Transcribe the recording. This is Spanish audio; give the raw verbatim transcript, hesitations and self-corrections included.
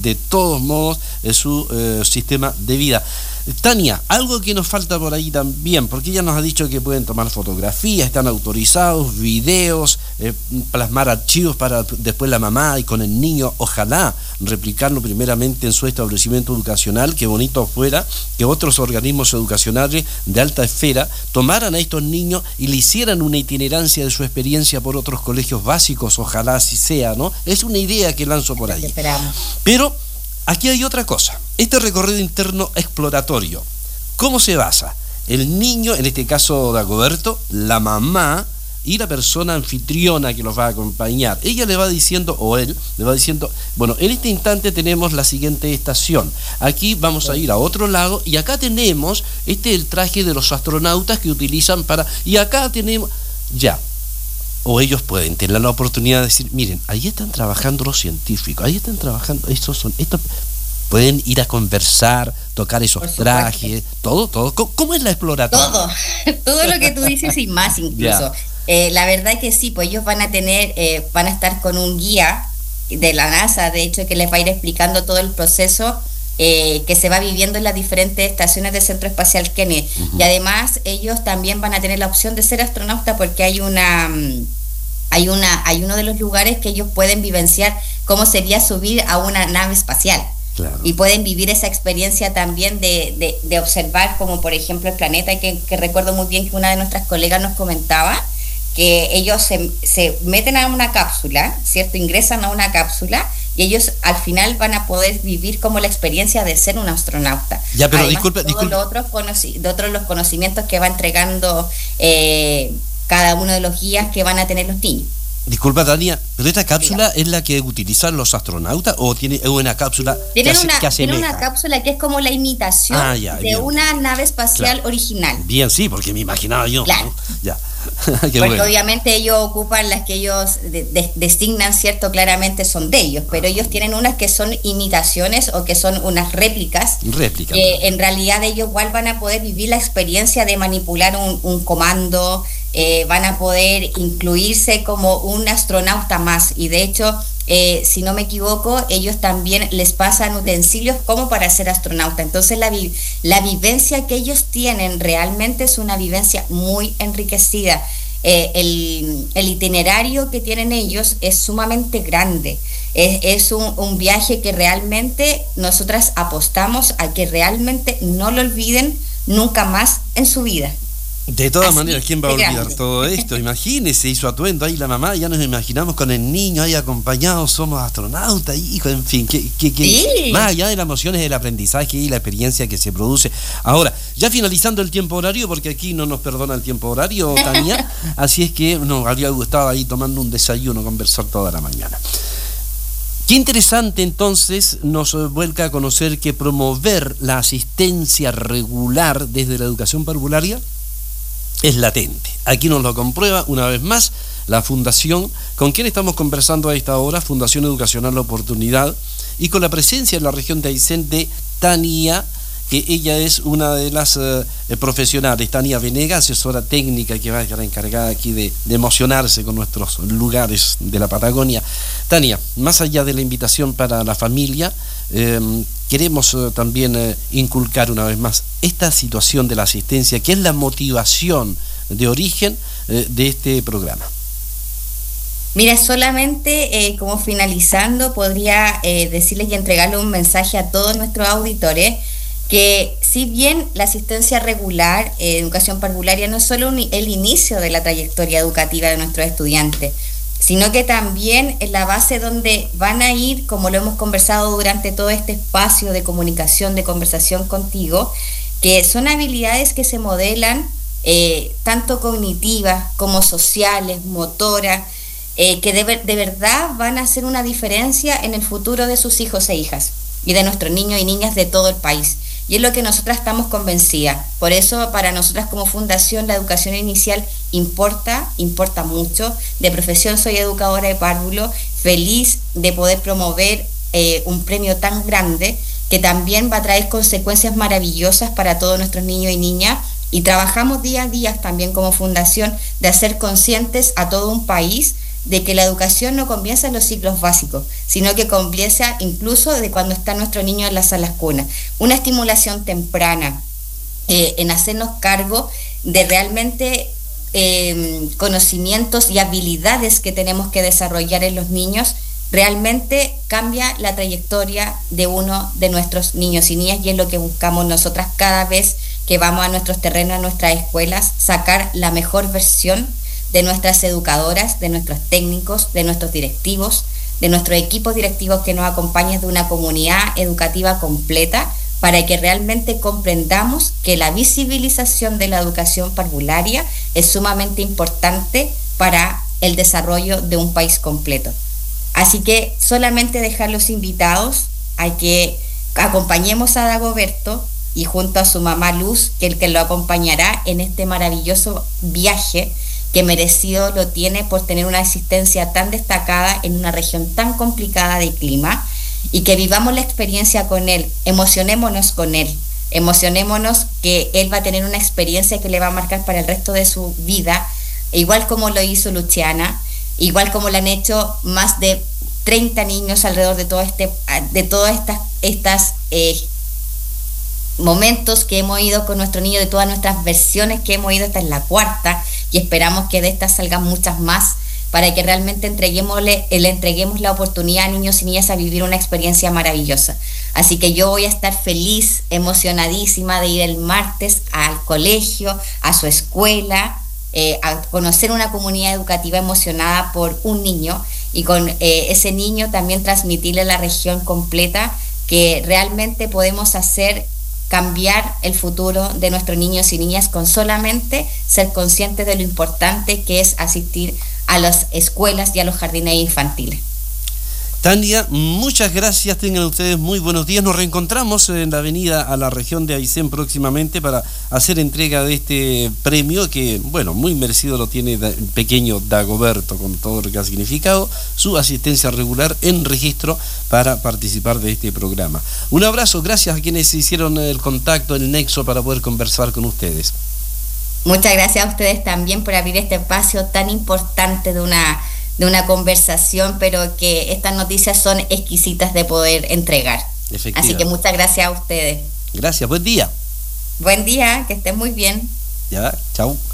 de todos modos eh, su eh, sistema de vida. Tania, algo que nos falta por ahí también, porque ella nos ha dicho que pueden tomar fotografías, están autorizados, videos, eh, plasmar archivos para después la mamá y con el niño, ojalá replicarlo primeramente en su establecimiento educacional. Qué bonito fuera que otros organismos educacionales de alta esfera tomaran a estos niños y le hicieran una itinerancia de su experiencia por otros colegios básicos, ojalá así sea, ¿no? Es una idea que lanzo por ahí. Esperamos. Pero aquí hay otra cosa, este recorrido interno exploratorio, ¿cómo se basa? El niño, en este caso Dagoberto, la mamá y la persona anfitriona que los va a acompañar. Ella le va diciendo, o él, le va diciendo, bueno, en este instante tenemos la siguiente estación, aquí vamos a ir a otro lado, y acá tenemos, este es el traje de los astronautas que utilizan para, y acá tenemos, ya. O ellos pueden tener la oportunidad de decir, miren, ahí están trabajando los científicos, ahí están trabajando, estos son, estos pueden ir a conversar, tocar esos trajes, todo, todo. ¿Cómo, cómo es la exploratoria? Todo, todo lo que tú dices y más incluso. Yeah. Eh, la verdad es que sí, pues ellos van a tener, eh, van a estar con un guía de la NASA, de hecho, que les va a ir explicando todo el proceso eh, que se va viviendo en las diferentes estaciones del Centro Espacial Kennedy. Uh-huh. Y además ellos también van a tener la opción de ser astronauta porque hay una hay una hay uno de los lugares que ellos pueden vivenciar cómo sería subir a una nave espacial. Claro. Y pueden vivir esa experiencia también de, de, de observar, como por ejemplo el planeta, que, que recuerdo muy bien que una de nuestras colegas nos comentaba que ellos se, se meten a una cápsula, ¿cierto? Ingresan a una cápsula y ellos al final van a poder vivir como la experiencia de ser un astronauta. Ya, pero además, disculpe, todos disculpe. Los otros, conoci- de otros los conocimientos que va entregando eh, cada uno de los guías que van a tener los niños. Disculpa, Tania, ¿pero esta cápsula sí. es la que utilizan los astronautas o tiene una cápsula tienen que, hace, una, que asemeja? Tiene una cápsula que es como la imitación ah, ya, de bien. una nave espacial claro. original. Bien, sí, porque me imaginaba yo. Claro. ¿no? Ya. Porque bueno. obviamente ellos ocupan las que ellos de, de, designan, cierto, claramente son de ellos, pero ellos tienen unas que son imitaciones o que son unas réplicas. Réplicas. Que en realidad ellos igual van a poder vivir la experiencia de manipular un, un comando, eh, van a poder incluirse como un astronauta más y de hecho, eh, si no me equivoco, ellos también les pasan utensilios como para ser astronauta. Entonces la, vi- la vivencia que ellos tienen realmente es una vivencia muy enriquecida. Eh, el, el itinerario que tienen ellos es sumamente grande. Es, es un, un viaje que realmente nosotras apostamos a que realmente no lo olviden nunca más en su vida. De todas Así, maneras, ¿quién va a olvidar grande. todo esto? Imagínese, hizo atuendo ahí la mamá, ya nos imaginamos con el niño ahí acompañado, somos astronautas, hijo, en fin, que, que, que Sí. más allá de las emociones del aprendizaje y la experiencia que se produce. Ahora, ya finalizando el tiempo horario, porque aquí no nos perdona el tiempo horario, Tania, así es que nos habría gustado ahí tomando un desayuno, conversar toda la mañana. Qué interesante entonces nos vuelca a conocer que promover la asistencia regular desde la educación parvularia es latente. Aquí nos lo comprueba una vez más la Fundación, con quien estamos conversando a esta hora, Fundación Educacional La Oportunidad, y con la presencia en la región de Aysén de Tania, que ella es una de las eh, profesionales, Tania Venegas, asesora técnica que va a estar encargada aquí de, de emocionarse con nuestros lugares de la Patagonia. Tania, más allá de la invitación para la familia, eh, queremos eh, también eh, inculcar una vez más esta situación de la asistencia, que es la motivación de origen eh, de este programa. Mira, solamente eh, como finalizando, podría eh, decirles y entregarle un mensaje a todos nuestros auditores, que si bien la asistencia regular, eh, educación parvularia, no es solo un, el inicio de la trayectoria educativa de nuestros estudiantes, sino que también es la base donde van a ir, como lo hemos conversado durante todo este espacio de comunicación, de conversación contigo, que son habilidades que se modelan eh, tanto cognitivas como sociales, motoras, eh, que de, de verdad van a hacer una diferencia en el futuro de sus hijos e hijas y de nuestros niños y niñas de todo el país. Y es lo que nosotras estamos convencidas. Por eso, para nosotras como fundación, la educación inicial importa, importa mucho. De profesión soy educadora de párvulo, feliz de poder promover eh, un premio tan grande que también va a traer consecuencias maravillosas para todos nuestros niños y niñas. Y trabajamos día a día también como fundación de hacer conscientes a todo un país de que la educación no comienza en los ciclos básicos, sino que comienza incluso de cuando está nuestro niño en las salas cuna. Una estimulación temprana, eh, en hacernos cargo de realmente eh, conocimientos y habilidades que tenemos que desarrollar en los niños, realmente cambia la trayectoria de uno de nuestros niños y niñas, y es lo que buscamos nosotras cada vez que vamos a nuestros terrenos, a nuestras escuelas, sacar la mejor versión de nuestras educadoras, de nuestros técnicos, de nuestros directivos, de nuestros equipos directivos que nos acompañan, de una comunidad educativa completa, para que realmente comprendamos que la visibilización de la educación parvularia es sumamente importante para el desarrollo de un país completo. Así que solamente dejarlos invitados a que acompañemos a Dagoberto y junto a su mamá Luz, que el que lo acompañará en este maravilloso viaje que merecido lo tiene por tener una existencia tan destacada en una región tan complicada de clima, y que vivamos la experiencia con él, emocionémonos con él, emocionémonos que él va a tener una experiencia que le va a marcar para el resto de su vida, igual como lo hizo Luciana, igual como lo han hecho más de treinta niños alrededor de todo este, de todas estas, estas eh, momentos que hemos ido con nuestro niño, de todas nuestras versiones que hemos ido. Esta es la cuarta y esperamos que de estas salgan muchas más, para que realmente entreguémosle, le entreguemos la oportunidad a niños y niñas a vivir una experiencia maravillosa. Así que yo voy a estar feliz, emocionadísima de ir el martes al colegio, a su escuela, eh, a conocer una comunidad educativa emocionada por un niño, y con eh, ese niño también transmitirle a la región completa que realmente podemos hacer cambiar el futuro de nuestros niños y niñas con solamente ser conscientes de lo importante que es asistir a las escuelas y a los jardines infantiles. Tania, muchas gracias, tengan ustedes muy buenos días. Nos reencontramos en la avenida a la región de Aysén próximamente para hacer entrega de este premio que, bueno, muy merecido lo tiene el pequeño Dagoberto, con todo lo que ha significado su asistencia regular en registro para participar de este programa. Un abrazo, gracias a quienes hicieron el contacto, el nexo para poder conversar con ustedes. Muchas gracias a ustedes también por abrir este espacio tan importante de una... de una conversación, pero que estas noticias son exquisitas de poder entregar. Así que muchas gracias a ustedes. Gracias, buen día. Buen día, que estén muy bien. Ya, chao.